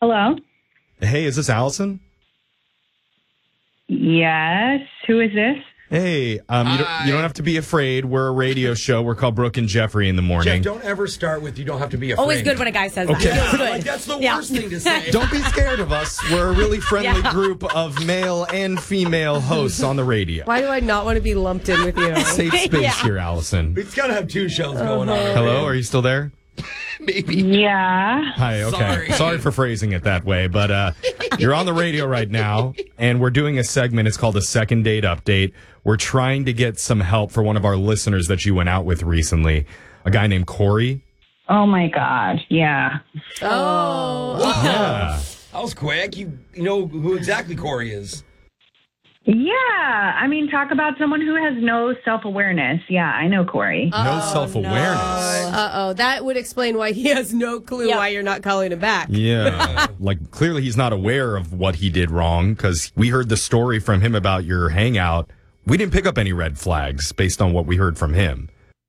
Hello? Hey, is this Allison? Yes. Who is this? Hey, you don't have to be afraid. We're a radio show. We're called Brooke and Jeffrey in the morning. Jeff, don't ever start with you don't have to be afraid. Always good when a guy says Okay. that. Feels good. Like, that's the worst thing to say. Don't be scared of us. We're a really friendly group of male and female hosts on the radio. Why do I not want to be lumped in with you? Safe space here, Allison. It's got to have two shows going on. Hello, are you still there? Maybe. Yeah. Hi, okay. Sorry for phrasing it that way, but you're on the radio right now, and we're doing a segment. It's called a Second Date Update. We're trying to get some help for one of our listeners that you went out with recently, a guy named Corey. Oh, my God. Yeah. Oh. Wow. Yeah. That was quick. You know who exactly Corey is. Yeah. I mean, talk about someone who has no self-awareness. Yeah, I know Corey. No self-awareness. Uh-oh. That would explain why he has no clue why you're not calling him back. Yeah. Like, clearly he's not aware of what he did wrong, because we heard the story from him about your hangout. We didn't pick up any red flags based on what we heard from him.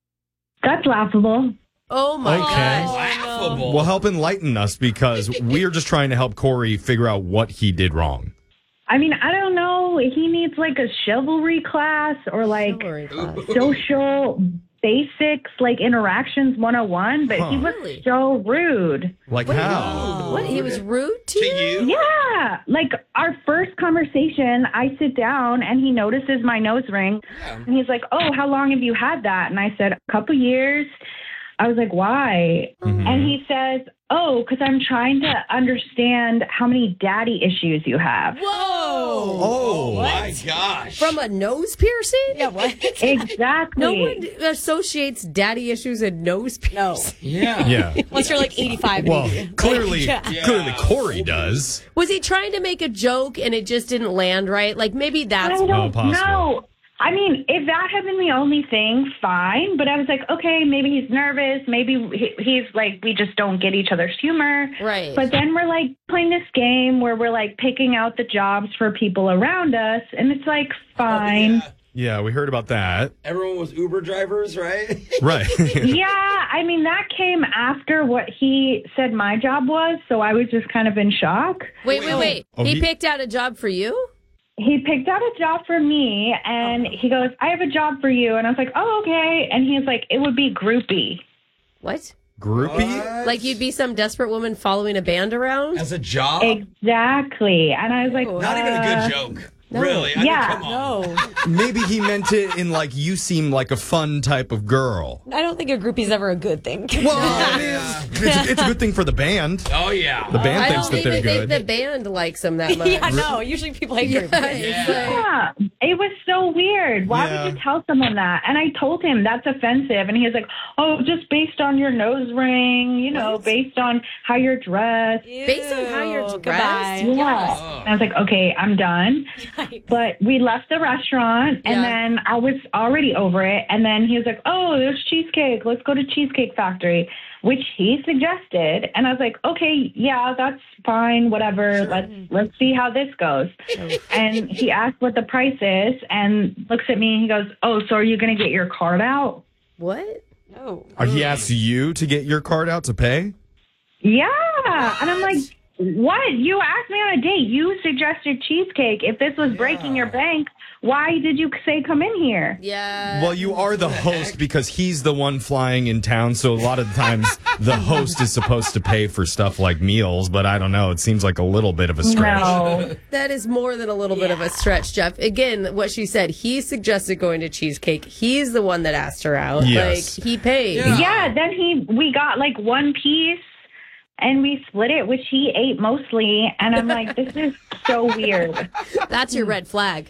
That's laughable. Oh, my Okay. gosh. Laughable. Well, help enlighten us, because we're just trying to help Corey figure out what he did wrong. I mean, I don't know. He needs like a chivalry class or like Chivalry class. social basics, like interactions 101, but he was Really? so rude. Like how? What? He was rude to you? Yeah. Like our first conversation, I sit down and he notices my nose ring and he's like, "Oh, how long have you had that?" And I said, "A couple years." I was like, "Why?" And he says, "Oh, because I'm trying to understand how many daddy issues you have." Whoa. Oh. My gosh. From a nose piercing? Yeah, what? Exactly. No one associates daddy issues and nose piercing. Yeah. Yeah. Unless you're like 85. Well, maybe. clearly Yeah. Corey does. Was he trying to make a joke and it just didn't land right? Like maybe that's I don't possible. know. I mean, if that had been the only thing, fine. But I was like, okay, maybe he's nervous. Maybe he's like, we just don't get each other's humor. right. But then we're like playing this game where we're like picking out the jobs for people around us. And it's like, fine. Yeah, we heard about that. Everyone was Uber drivers, right? Right. Yeah, I mean, that came after what he said my job was. So I was just kind of in shock. Wait. Oh, he he- picked out a job for you? He picked out a job for me and he goes, "I have a job for you." And I was like, "Oh, okay." And he's like, "It would be groupie." What? Groupie? Like you'd be some desperate woman following a band around? As a job? Exactly. And I was like, Not even a good joke. Really? I Yeah. mean, come on. No. Maybe he meant it in like, you seem like a fun type of girl. I don't think a groupie's ever a good thing. Well, it is. It's a good thing for the band. Oh, yeah. The band I thinks don't that they're even good. think the band likes him that much. Yeah, no. Usually people hate groupies. It's like- Yeah, it was so weird. Why Yeah. would you tell someone that? And I told him that's offensive. And he was like, "Oh, just based on your nose ring, you know, based on how you're dressed." Based on how you're Ew, dressed? goodbye. Yeah. And I was like, "Okay, I'm done." But we left the restaurant and Yeah. then I was already over it. And then he was like, "Oh, there's cheesecake. Let's go to Cheesecake Factory," which he suggested. And I was like, "Okay, yeah, that's fine. Whatever. Let's see how this goes." And he asked what the price is and looks at me and he goes, "Oh, so are you going to get your card out?" What? No. He asked you to get your card out to pay? Yeah. And I'm like, "What? You asked me on a date. You suggested cheesecake. If this was breaking your bank, why did you say come in here?" Yeah. Well, you are the host because he's the one flying in town. So a lot of the times the host is supposed to pay for stuff like meals. But I don't know. It seems like a little bit of a stretch. No. That is more than a little bit of a stretch, Jeff. Again, what she said, he suggested going to Cheesecake. He's the one that asked her out. Yes. Like, he paid. Yeah, then we got like one piece and we split it, which he ate mostly. And I'm like, this is so weird. That's your red flag.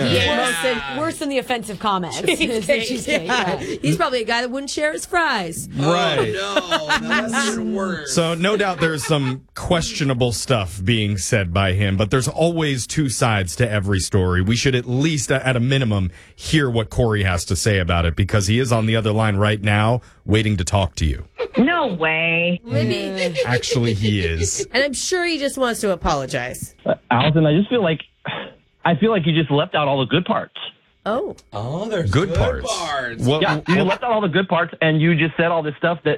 Yeah. Worse than the offensive comment. Is the cheesecake. Yeah. Yeah. He's probably a guy that wouldn't share his fries. Right. Oh, no. That's even worse. So no doubt there's some questionable stuff being said by him, but there's always two sides to every story. We should at least, at a minimum, hear what Corey has to say about it because he is on the other line right now waiting to talk to you. No way. Maybe. Actually, he is. And I'm sure he just wants to apologize. Allison, I just feel like you just left out all the good parts. Oh. Oh, there's Good parts. parts. What, Yeah, you left out all the good parts, and you just said all this stuff that